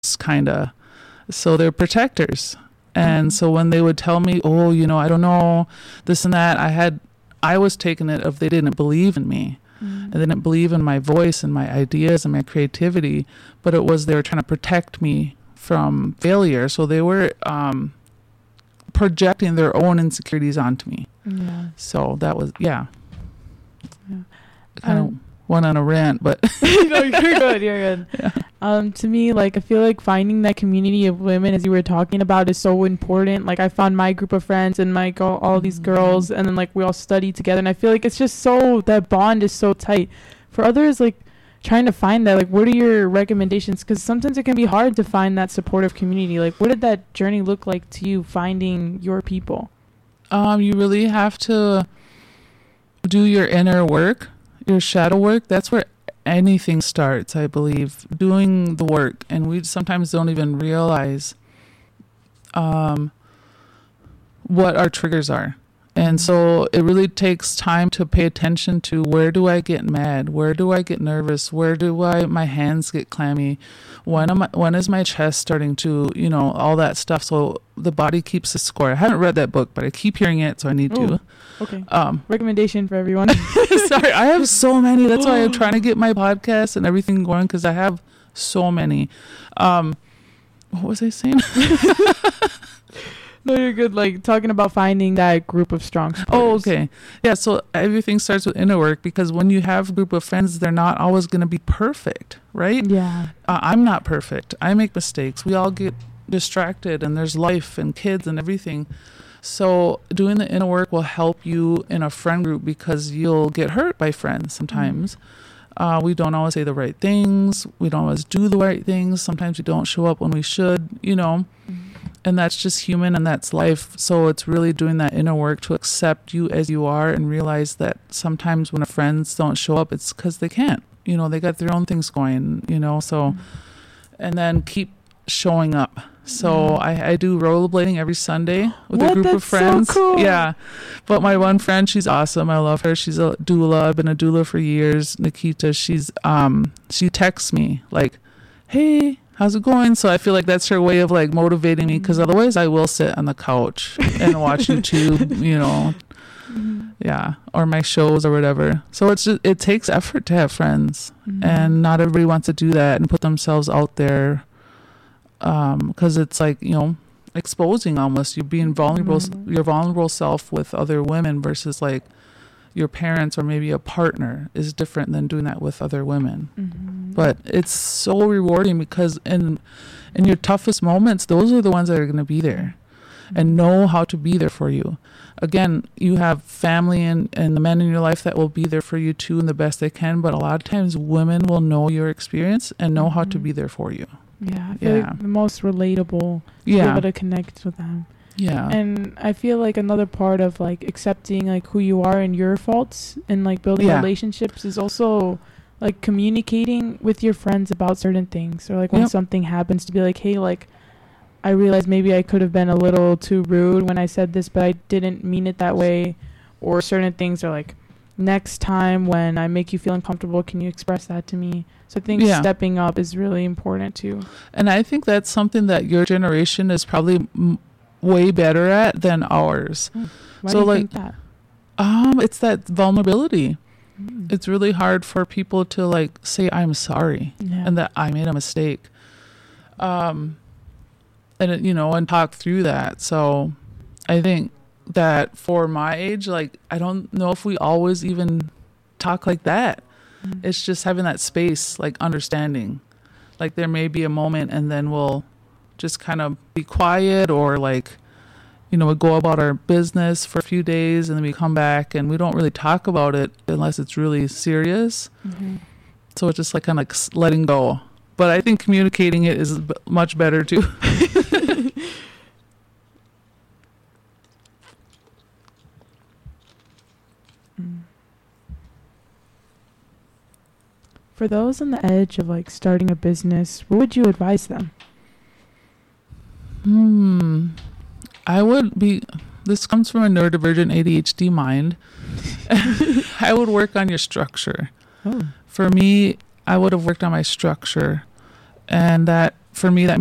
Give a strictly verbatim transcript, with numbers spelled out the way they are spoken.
kind of. So they're protectors. And so when they would tell me, oh, you know, I don't know, this and that, I had, I was taking it of they didn't believe in me. Mm. They didn't believe in my voice and my ideas and my creativity, but it was they were trying to protect me from failure. So they were um, projecting their own insecurities onto me. Yeah. So that was, yeah. yeah. Kind of um, went on a rant, but. No, you're good, you're good. Yeah. Um, to me, like, I feel like finding that community of women, as you were talking about, is so important. Like, I found my group of friends and like all, all these girls, and then like we all study together, and I feel like it's just so, that bond is so tight. For others, like, trying to find that, like, what are your recommendations? Because sometimes it can be hard to find that supportive community. Like, what did that journey look like to you, finding your people? Um, you really have to do your inner work, your shadow work. That's where anything starts, I believe, doing the work. And we sometimes don't even realize um, what our triggers are. And so it really takes time to pay attention to, where do I get mad? Where do I get nervous? Where do I, my hands get clammy? When am I, when is my chest starting to, you know, all that stuff. So the body keeps a score. I haven't read that book, but I keep hearing it, so I need Ooh, to. Okay. Um, Recommendation for everyone. Sorry, I have so many. That's why I'm trying to get my podcast and everything going, because I have so many. Um, what was I saying? No, you're good. Like, talking about finding that group of strong supporters. Oh, okay. Yeah, so everything starts with inner work, because when you have a group of friends, they're not always going to be perfect, right? Yeah. Uh, I'm not perfect. I make mistakes. We all get distracted, and there's life and kids and everything. So doing the inner work will help you in a friend group, because you'll get hurt by friends sometimes. Mm-hmm. Uh, we don't always say the right things. We don't always do the right things. Sometimes we don't show up when we should, you know. Mm-hmm. And that's just human, and that's life. So it's really doing that inner work to accept you as you are, and realize that sometimes when our friends don't show up, it's because they can't. You know, they got their own things going, you know, so. Mm-hmm. And then keep showing up. So mm-hmm. I, I do rollerblading every Sunday with what? a group That's of friends. So cool. Yeah. But my one friend, she's awesome. I love her. She's a doula. I've been a doula for years. Nikita, she's, um, she texts me like, hey, how's it going? So I feel like that's her way of like motivating me, because otherwise I will sit on the couch and watch YouTube, you know, mm-hmm. yeah, or my shows or whatever. So it's just, it takes effort to have friends, mm-hmm. and not everybody wants to do that and put themselves out there, um, because it's like, you know, exposing almost. You're being vulnerable, mm-hmm. your vulnerable self with other women versus like your parents or maybe a partner is different than doing that with other women. Mm-hmm. But it's so rewarding, because in in your toughest moments, those are the ones that are going to be there, mm-hmm. and know how to be there for you. Again, you have family and, and the men in your life that will be there for you too, in the best they can. But a lot of times women will know your experience and know mm-hmm. how to be there for you. Yeah, I feel yeah. like the most relatable, yeah. be able to connect with them. Yeah. And I feel like another part of like accepting like who you are and your faults, and like building yeah. relationships, is also like communicating with your friends about certain things, or like when yep. something happens, to be like, hey, like, I realized maybe I could have been a little too rude when I said this, but I didn't mean it that way. Or certain things are like, next time when I make you feel uncomfortable, can you express that to me? So I think yeah. stepping up is really important too. And I think that's something that your generation is probably m- way better at than ours. Mm. Why so do you like think that? Um, it's that vulnerability. Mm. It's really hard for people to like say I'm sorry yeah. and that I made a mistake. Um, and it, you know, and talk through that. So I think that for my age, like, I don't know if we always even talk like that. Mm. It's just having that space, like understanding, like there may be a moment and then we'll just kind of be quiet, or like, you know, we go about our business for a few days and then we come back and we don't really talk about it unless it's really serious. Mm-hmm. So it's just like kind of like letting go. But I think communicating it is b- much better too. For those on the edge of like starting a business, what would you advise them? Hmm. I would be, this comes from a neurodivergent A D H D mind. I would work on your structure. Oh. For me, I would have worked on my structure, and that for me, that